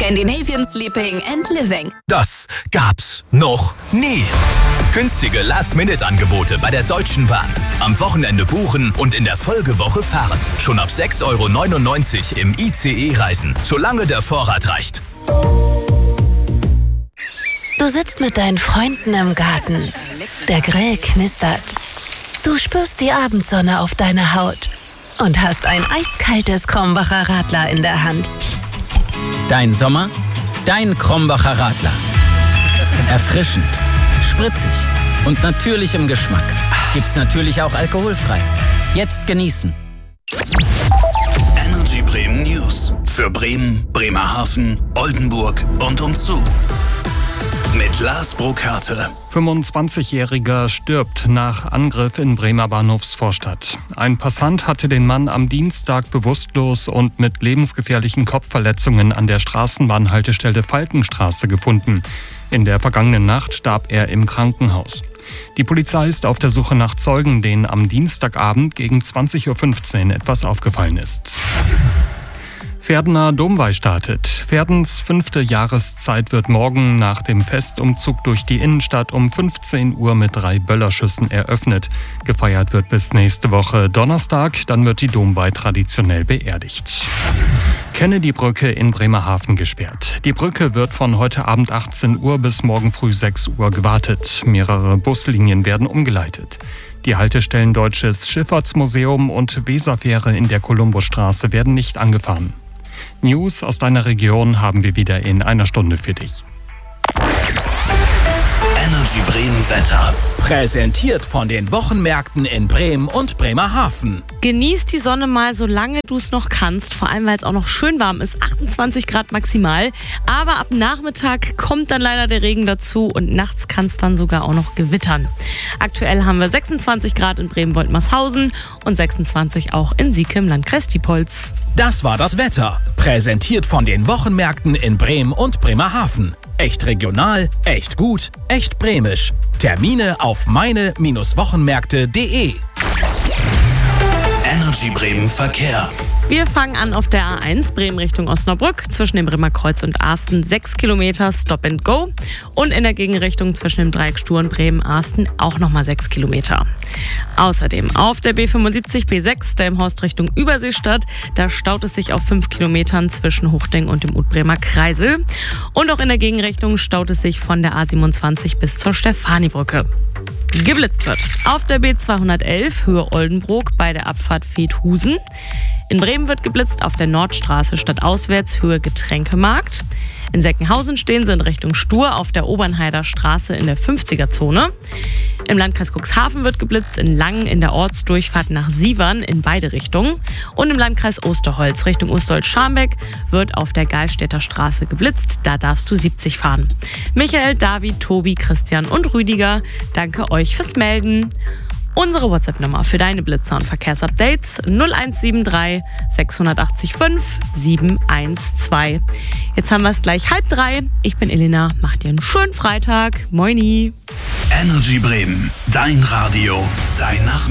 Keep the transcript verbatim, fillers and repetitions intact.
Scandinavian Sleeping and Living. Das gab's noch nie. Günstige Last-Minute-Angebote bei der Deutschen Bahn. Am Wochenende buchen und in der Folgewoche fahren. Schon ab sechs Euro neunundneunzig im I C E-Reisen, solange der Vorrat reicht. Du sitzt mit deinen Freunden im Garten. Der Grill knistert. Du spürst die Abendsonne auf deiner Haut und hast ein eiskaltes Krombacher Radler in der Hand. Dein Sommer, dein Krombacher Radler. Erfrischend, spritzig und natürlich im Geschmack. Gibt's natürlich auch alkoholfrei. Jetzt genießen. Energy Bremen News. Für Bremen, Bremerhaven, Oldenburg und umzu. Mit Lars Burkhardt. fünfundzwanzigjähriger stirbt nach Angriff in Bremer Bahnhofsvorstadt. Ein Passant hatte den Mann am Dienstag bewusstlos und mit lebensgefährlichen Kopfverletzungen an der Straßenbahnhaltestelle Falkenstraße gefunden. In der vergangenen Nacht starb er im Krankenhaus. Die Polizei ist auf der Suche nach Zeugen, denen am Dienstagabend gegen zwanzig Uhr fünfzehn etwas aufgefallen ist. Verdener Domweih startet. Verdens fünfte Jahreszeit wird morgen nach dem Festumzug durch die Innenstadt um fünfzehn Uhr mit drei Böllerschüssen eröffnet. Gefeiert wird bis nächste Woche Donnerstag, dann wird die Domweih traditionell beerdigt. Kennedy-Brücke in Bremerhaven gesperrt. Die Brücke wird von heute Abend achtzehn Uhr bis morgen früh sechs Uhr gewartet. Mehrere Buslinien werden umgeleitet. Die Haltestellen Deutsches Schifffahrtsmuseum und Weserfähre in der Kolumbusstraße werden nicht angefahren. News aus deiner Region haben wir wieder in einer Stunde für dich. Energy Bremen Wetter. Präsentiert von den Wochenmärkten in Bremen und Bremerhaven. Genieß die Sonne mal, solange du es noch kannst. Vor allem, weil es auch noch schön warm ist. achtundzwanzig Grad maximal. Aber ab Nachmittag kommt dann leider der Regen dazu und nachts kann es dann sogar auch noch gewittern. Aktuell haben wir sechsundzwanzig Grad in Bremen-Woltmershausen und sechsundzwanzig auch in Sieke im Landkreis Diepholz. Das war das Wetter. Präsentiert von den Wochenmärkten in Bremen und Bremerhaven. Echt regional, echt gut, echt bremisch. Termine auf meine Wochenmärkte punkt de. Energy Bremen Verkehr. Wir fangen an auf der A eins, Bremen Richtung Osnabrück, zwischen dem Bremer Kreuz und Arsten sechs Kilometer Stop and Go und in der Gegenrichtung zwischen dem Dreieck Stur Bremen-Arsten auch nochmal sechs Kilometer. Außerdem auf der B fünfundsiebzig B sechs, Delmenhorst Richtung Überseestadt, da staut es sich auf fünf Kilometern zwischen Hochding und dem Utbremer Kreisel und auch in der Gegenrichtung staut es sich von der A siebenundzwanzig bis zur Stefanibrücke. Geblitzt wird auf der B zweihundertelf Höhe Oldenburg bei der Abfahrt Veethusen. In Bremen wird geblitzt auf der Nordstraße stadtauswärts Höhe Getränkemarkt. In Seckenhausen stehen sie in Richtung Stur auf der Obernheider Straße in der fünfziger-Zone. Im Landkreis Cuxhaven wird geblitzt in Langen in der Ortsdurchfahrt nach Sievern in beide Richtungen. Und im Landkreis Osterholz Richtung Osterholz-Scharmbeck wird auf der Geilstädter Straße geblitzt. Da darfst du siebzig fahren. Michael, David, Tobi, Christian und Rüdiger, danke euch fürs Melden. Unsere WhatsApp-Nummer für deine Blitzer und Verkehrsupdates null eins sieben drei sechs acht fünf sieben eins zwei. Jetzt haben wir es gleich halb drei. Ich bin Elena. Macht dir einen schönen Freitag. Moini. Energy Bremen. Dein Radio. Dein Nachmittag.